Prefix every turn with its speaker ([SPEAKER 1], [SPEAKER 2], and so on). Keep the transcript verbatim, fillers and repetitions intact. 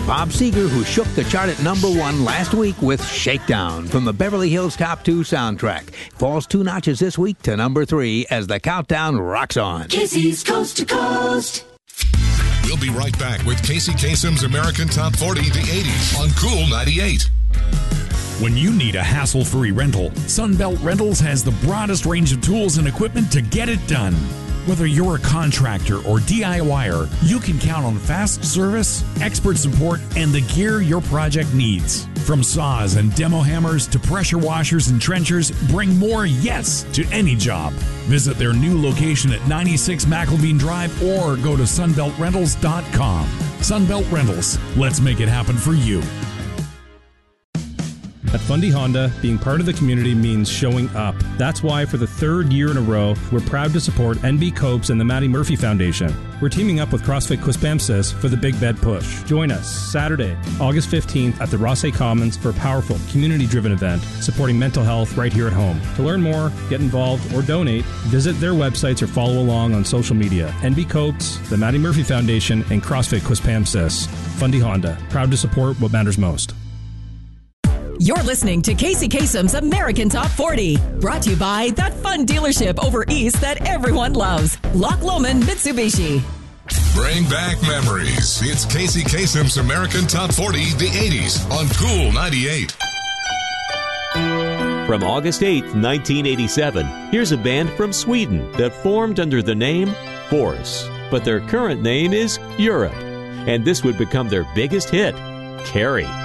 [SPEAKER 1] Bob Seger, who shook the chart at number one last week with Shakedown from the Beverly Hills Cop two soundtrack, falls two notches this week to number three as the countdown rocks on.
[SPEAKER 2] Casey's Coast to Coast.
[SPEAKER 3] We'll be right back with Casey Kasem's American Top forty, the eighties on Cool ninety-eight.
[SPEAKER 4] When you need a hassle-free rental, Sunbelt Rentals has the broadest range of tools and equipment to get it done. Whether you're a contractor or DIYer, you can count on fast service, expert support, and the gear your project needs. From saws and demo hammers to pressure washers and trenchers, bring more yes to any job. Visit their new location at ninety-six McElveen Drive or go to sunbelt rentals dot com. Sunbelt Rentals, let's make it happen for you.
[SPEAKER 5] At Fundy Honda, being part of the community means showing up. That's why for the third year in a row, we're proud to support N B Copes and the Maddie Murphy Foundation. We're teaming up with CrossFit Quispamsis for the Big Bed Push. Join us Saturday, August fifteenth at the Rossay Commons for a powerful, community-driven event supporting mental health right here at home. To learn more, get involved, or donate, visit their websites or follow along on social media. N B Copes, the Maddie Murphy Foundation, and CrossFit Quispamsis. Fundy Honda, proud to support what matters most.
[SPEAKER 6] You're listening to Casey Kasem's American Top forty, brought to you by that fun dealership over east that everyone loves, Loch Lomond Mitsubishi.
[SPEAKER 3] Bring back memories. It's Casey Kasem's American Top forty, the eighties on Cool ninety-eight.
[SPEAKER 7] From August eighth, nineteen eighty-seven, here's a band from Sweden that formed under the name Force, but their current name is Europe, and this would become their biggest hit, Carrie.